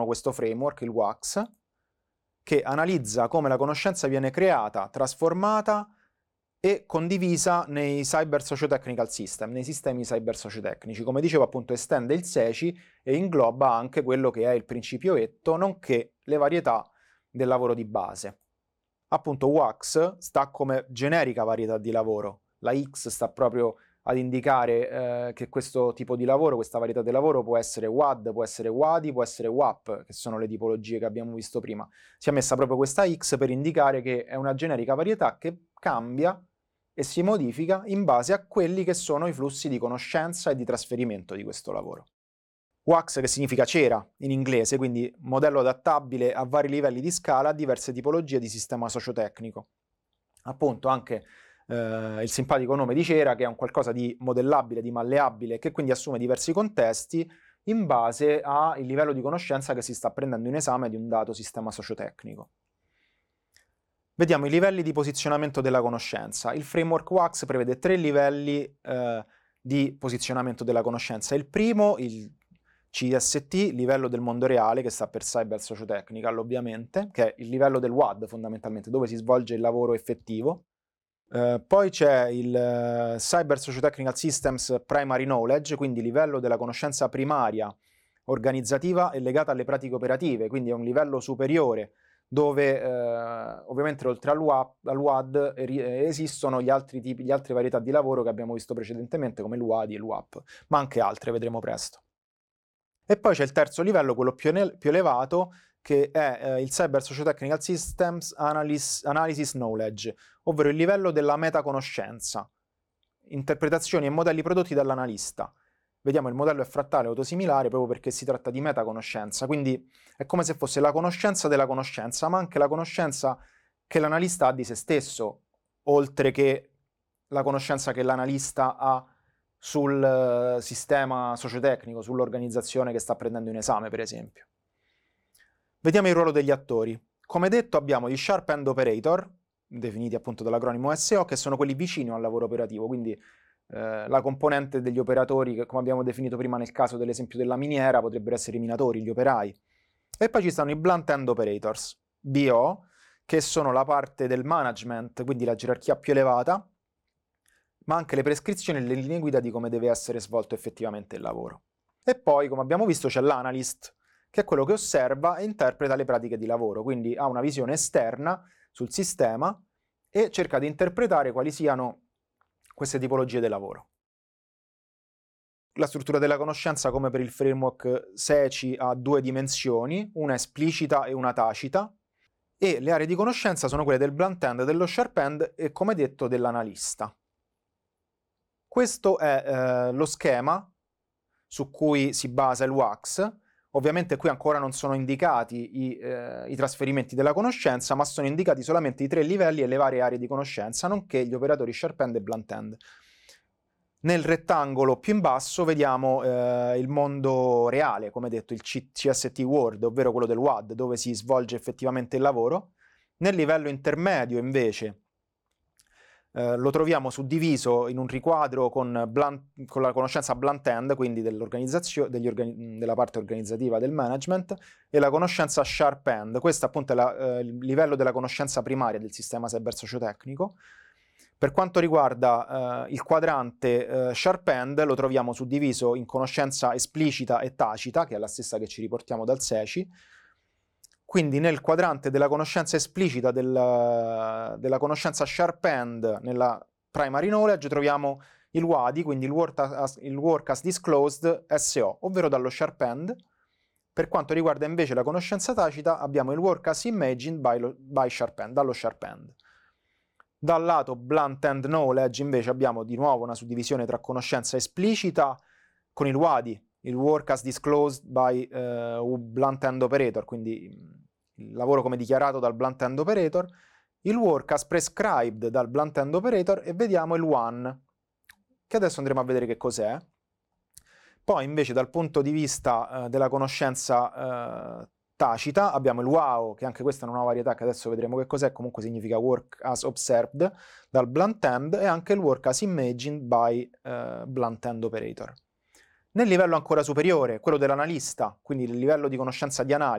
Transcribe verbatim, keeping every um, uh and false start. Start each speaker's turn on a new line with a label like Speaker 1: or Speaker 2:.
Speaker 1: questo framework, il W A X, che analizza come la conoscenza viene creata, trasformata e condivisa nei cyber socio-technical system, nei sistemi cyber sociotecnici. Come dicevo, appunto, estende il S E C I e ingloba anche quello che è il principio etto, nonché le varietà del lavoro di base. Appunto, W A X sta come generica varietà di lavoro. La X sta proprio ad indicare eh, che questo tipo di lavoro, questa varietà di lavoro può essere W A D, può essere W A D I, può essere W A P, che sono le tipologie che abbiamo visto prima. Si è messa proprio questa X per indicare che è una generica varietà che cambia e si modifica in base a quelli che sono i flussi di conoscenza e di trasferimento di questo lavoro. W A X, che significa cera in inglese, quindi modello adattabile a vari livelli di scala a diverse tipologie di sistema sociotecnico. Appunto anche eh, il simpatico nome di cera, che è un qualcosa di modellabile, di malleabile, che quindi assume diversi contesti in base al livello di conoscenza che si sta prendendo in esame di un dato sistema sociotecnico. Vediamo i livelli di posizionamento della conoscenza. Il framework W A X prevede tre livelli eh, di posizionamento della conoscenza. Il primo, il C S T, livello del mondo reale, che sta per Cyber Sociotechnical ovviamente, che è il livello del W A D fondamentalmente, dove si svolge il lavoro effettivo. Uh, poi c'è il uh, Cyber Sociotechnical Systems Primary Knowledge, quindi livello della conoscenza primaria, organizzativa e legata alle pratiche operative, quindi è un livello superiore dove uh, ovviamente oltre al W A D esistono gli altri tipi, gli altre varietà di lavoro che abbiamo visto precedentemente come il W A D I e il W A P, ma anche altre, vedremo presto. E poi c'è il terzo livello, quello più, più elevato, che è eh, il Cyber Sociotechnical Systems Analysis, Analysis Knowledge, ovvero il livello della metaconoscenza, interpretazioni e modelli prodotti dall'analista. Vediamo, il modello è frattale autosimilare proprio perché si tratta di metaconoscenza, quindi è come se fosse la conoscenza della conoscenza, ma anche la conoscenza che l'analista ha di se stesso, oltre che la conoscenza che l'analista ha sul sistema sociotecnico, sull'organizzazione che sta prendendo in esame, per esempio. Vediamo il ruolo degli attori. Come detto, abbiamo gli Sharp End Operator, definiti appunto dall'acronimo S O, che sono quelli vicini al lavoro operativo, quindi eh, la componente degli operatori che, come abbiamo definito prima nel caso dell'esempio della miniera, potrebbero essere i minatori, gli operai. E poi ci stanno i Blunt End Operators, B O, che sono la parte del management, quindi la gerarchia più elevata, ma anche le prescrizioni e le linee guida di come deve essere svolto effettivamente il lavoro. E poi, come abbiamo visto, c'è l'analyst, che è quello che osserva e interpreta le pratiche di lavoro, quindi ha una visione esterna sul sistema e cerca di interpretare quali siano queste tipologie di lavoro. La struttura della conoscenza, come per il framework S E C I, ha due dimensioni, una esplicita e una tacita, e le aree di conoscenza sono quelle del blunt end, dello sharp end e, come detto, dell'analista. Questo è eh, lo schema su cui si basa il W A X. Ovviamente qui ancora non sono indicati i, eh, i trasferimenti della conoscenza, ma sono indicati solamente i tre livelli e le varie aree di conoscenza, nonché gli operatori sharp end e blunt end. Nel rettangolo più in basso vediamo eh, il mondo reale, come detto, il C S T World, ovvero quello del W A D, dove si svolge effettivamente il lavoro. Nel livello intermedio, invece, Uh, lo troviamo suddiviso in un riquadro con, blunt, con la conoscenza blunt end, quindi dell'organizzazione, degli organi della parte organizzativa del management, e la conoscenza sharp end. Questo appunto è la, uh, il livello della conoscenza primaria del sistema cyber sociotecnico. Per quanto riguarda uh, il quadrante uh, sharp end, lo troviamo suddiviso in conoscenza esplicita e tacita, che è la stessa che ci riportiamo dal S E C I. Quindi nel quadrante della conoscenza esplicita del, della conoscenza sharp end nella primary knowledge troviamo il W A D I, quindi il work as, il work as disclosed S O, ovvero dallo sharp end. Per quanto riguarda invece la conoscenza tacita abbiamo il work as imagined by, lo, by sharp end, dallo sharp end. Dal lato blunt end knowledge invece abbiamo di nuovo una suddivisione tra conoscenza esplicita con il W A D I, il work as disclosed by uh, blunt end operator, quindi il lavoro come dichiarato dal blunt end operator, il work as prescribed dal blunt end operator, e vediamo il one, che adesso andremo a vedere che cos'è. Poi invece dal punto di vista uh, della conoscenza uh, tacita abbiamo il W A O, che anche questa è una nuova varietà che adesso vedremo che cos'è, comunque significa work as observed dal blunt end, e anche il work as imagined by uh, blunt end operator. Nel livello ancora superiore, quello dell'analista, quindi il livello di conoscenza di analisi,